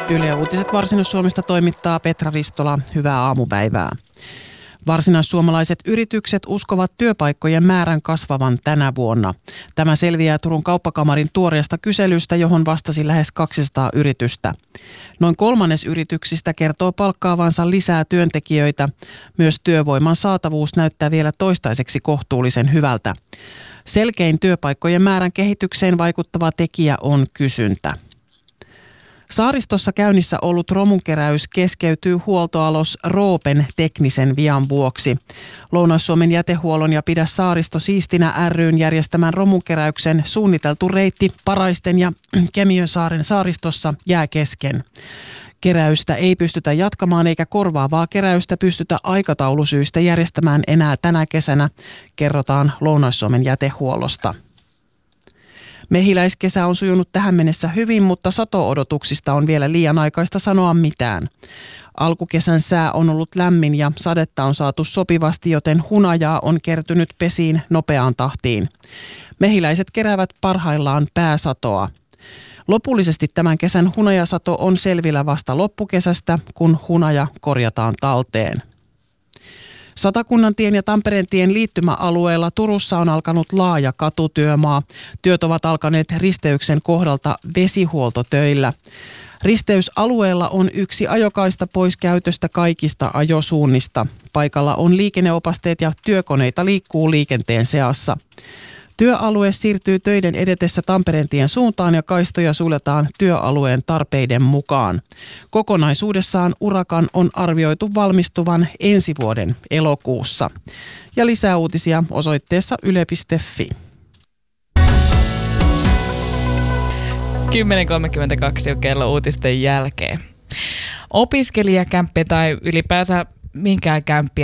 Yle Uutiset Varsinais-Suomesta toimittaa Petra Ristola. Hyvää aamupäivää. Varsinaissuomalaiset yritykset uskovat työpaikkojen määrän kasvavan tänä vuonna. Tämä selviää Turun kauppakamarin tuoreesta kyselystä, johon vastasi lähes 200 yritystä. Noin kolmannes yrityksistä kertoo palkkaavansa lisää työntekijöitä. Myös työvoiman saatavuus näyttää vielä toistaiseksi kohtuullisen hyvältä. Selkein työpaikkojen määrän kehitykseen vaikuttava tekijä on kysyntä. Saaristossa käynnissä ollut romunkeräys keskeytyy huoltoalos Roopen teknisen vian vuoksi. Lounais-Suomen jätehuollon ja Pidä Saaristo siistinä ry:n järjestämän romunkeräyksen suunniteltu reitti Paraisten ja Kemiönsaaren saaristossa jää kesken. Keräystä ei pystytä jatkamaan eikä korvaavaa keräystä pystytä aikataulusyistä järjestämään enää tänä kesänä, kerrotaan Lounais-Suomen jätehuollosta. Mehiläiskesä on sujunut tähän mennessä hyvin, mutta sato-odotuksista on vielä liian aikaista sanoa mitään. Alkukesän sää on ollut lämmin ja sadetta on saatu sopivasti, joten hunajaa on kertynyt pesiin nopeaan tahtiin. Mehiläiset keräävät parhaillaan pääsatoa. Lopullisesti tämän kesän hunajasato on selvillä vasta loppukesästä, kun hunaja korjataan talteen. Satakunnantien ja Tampereentien liittymäalueella Turussa on alkanut laaja katutyömaa. Työt ovat alkaneet risteyksen kohdalta vesihuoltotöillä. Risteysalueella on yksi ajokaista pois käytöstä kaikista ajosuunnista. Paikalla on liikenneopasteet ja työkoneita liikkuu liikenteen seassa. Työalue siirtyy töiden edetessä Tampereentien suuntaan ja kaistoja suljetaan työalueen tarpeiden mukaan. Kokonaisuudessaan urakan on arvioitu valmistuvan ensi vuoden elokuussa. Ja lisää uutisia osoitteessa yle.fi. 10.32 on kello uutisten jälkeen. Opiskelijakämppi tai ylipäänsä minkään kämppiä